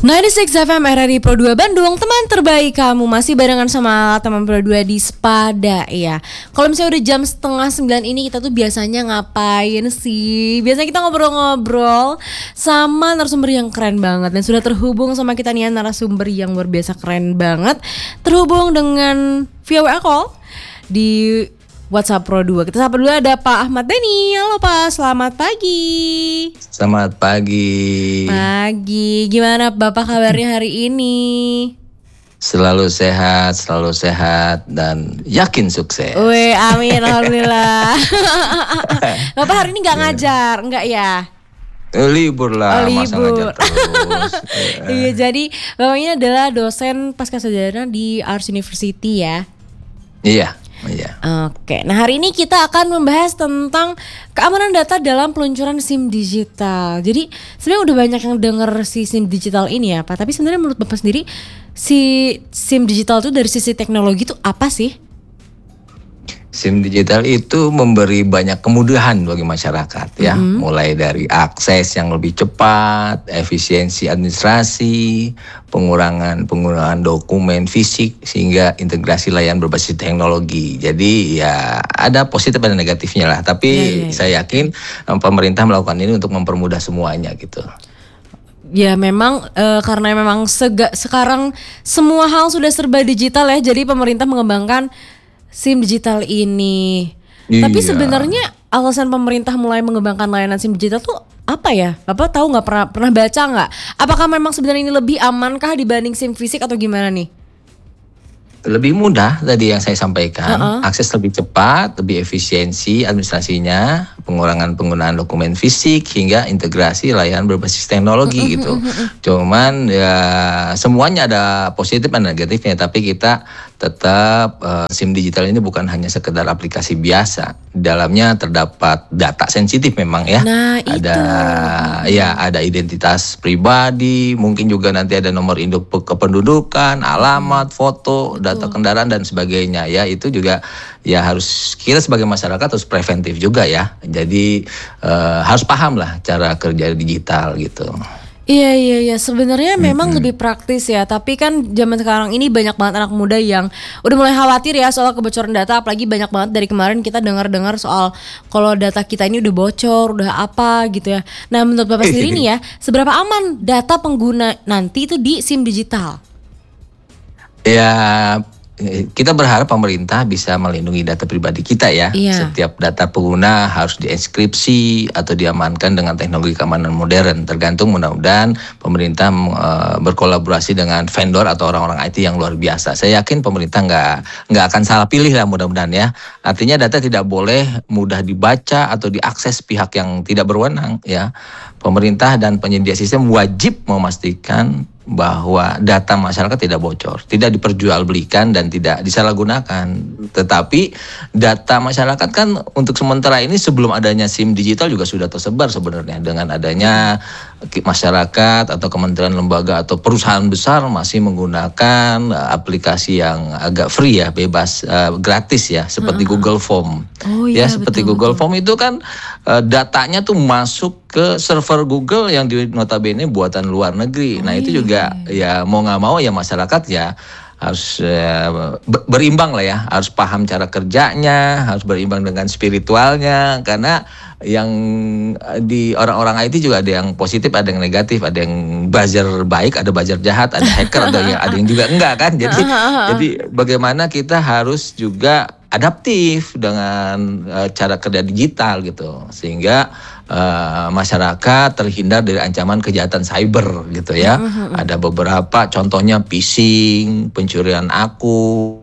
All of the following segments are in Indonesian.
96 FM RRI Pro 2 Bandung, teman terbaik kamu. Masih barengan sama teman Pro 2 di Spada ya. Kalau misalnya udah jam 8:30 ini, kita tuh biasanya ngapain sih? Biasanya kita ngobrol-ngobrol sama narasumber yang keren banget. Dan sudah terhubung sama kita nih narasumber yang luar biasa keren banget. Terhubung dengan via WA call di WhatsApp Pro 2. Kita sapa dulu, ada Pak Ahmad Dhani. Halo Pak, selamat pagi. Selamat pagi. Pagi, gimana Bapak kabarnya hari ini? Selalu sehat dan yakin sukses. Wih, amin, alhamdulillah. Bapak hari ini nggak ngajar, enggak ya? Libur lah, masa ngajar terus. Iya, jadi Bapak ini adalah dosen pascasarjana di Ars University ya? Iya. Oke, nah hari ini kita akan membahas tentang keamanan data dalam peluncuran SIM digital. Jadi sebenarnya udah banyak yang denger si SIM digital ini ya Pak. Tapi sebenarnya menurut Bapak sendiri si SIM digital itu dari sisi teknologi itu apa sih? SIM digital itu memberi banyak kemudahan bagi masyarakat ya, mulai dari akses yang lebih cepat, efisiensi administrasi, pengurangan dokumen fisik, sehingga integrasi layanan berbasis teknologi. Jadi ya ada positif dan negatifnya lah, tapi saya yakin pemerintah melakukan ini untuk mempermudah semuanya gitu. Ya memang karena memang sekarang semua hal sudah serba digital ya, jadi pemerintah mengembangkan SIM digital ini. Iya. Tapi sebenarnya alasan pemerintah mulai mengembangkan layanan SIM digital tuh apa ya? Bapak tahu nggak, pernah baca nggak? Apakah memang sebenarnya ini lebih amankah dibanding SIM fisik atau gimana nih? Lebih mudah tadi yang saya sampaikan, akses lebih cepat, lebih efisiensi administrasinya, pengurangan penggunaan dokumen fisik hingga integrasi layanan berbasis teknologi gitu. Cuman ya semuanya ada positif dan negatifnya, tapi kita tetap SIM digital ini bukan hanya sekedar aplikasi biasa. Di dalamnya terdapat data sensitif memang ya. Nah, ada identitas pribadi, mungkin juga nanti ada nomor induk kependudukan, alamat, foto, data kendaraan dan sebagainya ya. Itu juga ya harus, kita sebagai masyarakat harus preventif juga ya. Jadi harus paham lah cara kerja digital gitu. Iya. Sebenarnya memang lebih praktis ya. Tapi kan zaman sekarang ini banyak banget anak muda yang udah mulai khawatir ya soal kebocoran data. Apalagi banyak banget dari kemarin kita dengar soal kalau data kita ini udah bocor, udah apa gitu ya. Nah menurut Bapak sendiri nih ya, seberapa aman data pengguna nanti itu di SIM digital? Ya, kita berharap pemerintah bisa melindungi data pribadi kita ya. Setiap data pengguna harus dienkripsi atau diamankan dengan teknologi keamanan modern. Tergantung, mudah-mudahan pemerintah berkolaborasi dengan vendor atau orang-orang IT yang luar biasa. Saya yakin pemerintah nggak akan salah pilih lah, mudah-mudahan ya. Artinya data tidak boleh mudah dibaca atau diakses pihak yang tidak berwenang ya. Pemerintah dan penyedia sistem wajib memastikan bahwa data masyarakat tidak bocor, tidak diperjualbelikan dan tidak disalahgunakan. Tetapi data masyarakat kan untuk sementara ini sebelum adanya SIM digital juga sudah tersebar sebenarnya. Dengan adanya masyarakat atau kementerian, lembaga atau perusahaan besar masih menggunakan aplikasi yang agak free ya, bebas, gratis ya, seperti Google Form. Seperti Google Form itu kan datanya tuh masuk ke server Google yang notabene buatan luar negeri. Nah itu juga ya mau nggak mau ya masyarakat ya harus berimbang lah ya, harus paham cara kerjanya, harus berimbang dengan spiritualnya, karena yang di orang-orang IT juga ada yang positif, ada yang negatif, ada yang buzzer baik, ada buzzer jahat, ada hacker, ada yang juga enggak kan. Jadi bagaimana kita harus juga adaptif dengan cara kerja digital gitu, sehingga masyarakat terhindar dari ancaman kejahatan cyber gitu ya. Ada beberapa contohnya phishing, pencurian akun.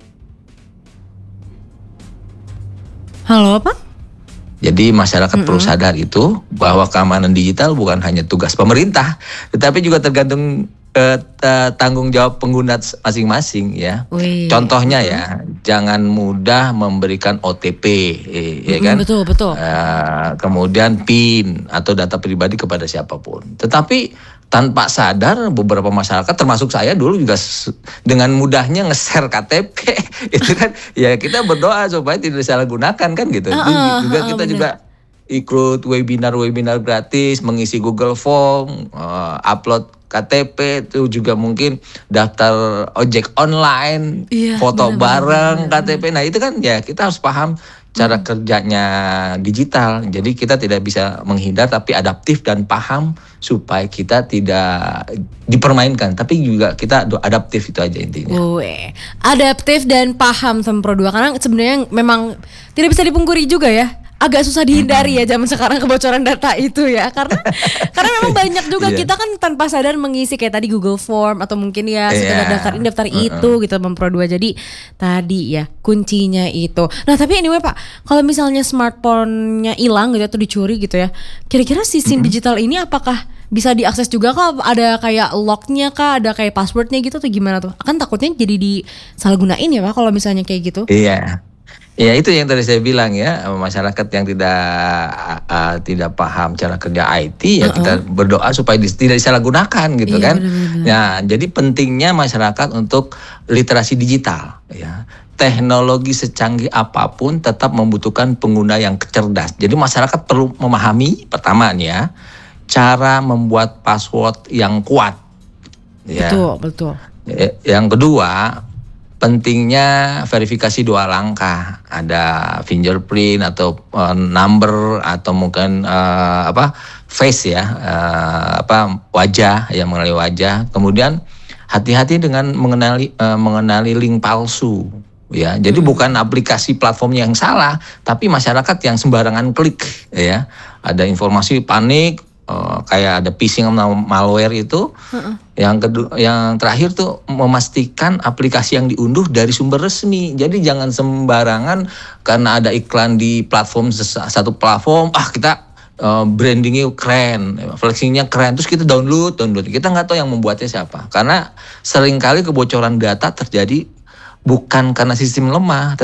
Halo Pak? Jadi masyarakat perlu sadar itu bahwa keamanan digital bukan hanya tugas pemerintah, tetapi juga tergantung tanggung jawab pengguna masing-masing ya. Contohnya ya, jangan mudah memberikan OTP, ya kan? Betul. Kemudian PIN atau data pribadi kepada siapapun. Tetapi tanpa sadar beberapa masyarakat, termasuk saya dulu juga dengan mudahnya nge-share KTP itu kan ya, kita berdoa supaya tidak disalahgunakan kan gitu. Kita juga ikut webinar gratis, mengisi Google Form, upload KTP itu juga mungkin daftar ojek online, Iya, foto benar-benar. bareng KTP. Nah itu kan ya kita harus paham cara kerjanya digital. Jadi kita tidak bisa menghindar tapi adaptif dan paham supaya kita tidak dipermainkan. Tapi juga kita adaptif, itu aja intinya. Weh, adaptif dan paham sama Pro 2 karena sebenarnya memang tidak bisa dipungkiri juga ya. Agak susah dihindari ya zaman sekarang kebocoran data itu ya karena memang banyak juga Iya. kita kan tanpa sadar mengisi kayak tadi Google Form atau mungkin ya sekedar Iya. daftar ini daftar itu gitu sama Pro 2. Jadi tadi ya kuncinya itu. Nah tapi anyway Pak, kalau misalnya smartphone-nya hilang gitu atau dicuri gitu ya, kira-kira si SIM digital ini apakah bisa diakses juga kah? Ada kayak lock-nya kah? Ada kayak password-nya gitu atau gimana tuh? Kan takutnya jadi disalahgunain ya Pak kalau misalnya kayak gitu. Iya. Ya itu yang tadi saya bilang ya, masyarakat yang tidak paham cara kerja IT ya kita berdoa supaya tidak disalahgunakan gitu Iya, kan. benar-benar. Ya, jadi pentingnya masyarakat untuk literasi digital ya. Teknologi secanggih apapun tetap membutuhkan pengguna yang cerdas. Jadi masyarakat perlu memahami pertama nih ya, cara membuat password yang kuat. Ya. Betul. Yang kedua, pentingnya verifikasi 2 langkah, ada fingerprint atau number atau mungkin face ya, wajah yang mengenali wajah. Kemudian hati-hati dengan mengenali link palsu. Ya, jadi bukan aplikasi platformnya yang salah, tapi masyarakat yang sembarangan klik. Ya, ada informasi panik, kayak ada phishing sama malware itu. Yang terakhir tuh memastikan aplikasi yang diunduh dari sumber resmi. Jadi jangan sembarangan karena ada iklan di platform satu platform, kita brandingnya keren, flexingnya keren, terus kita download. Kita nggak tahu yang membuatnya siapa. Karena seringkali kebocoran data terjadi bukan karena sistem lemah,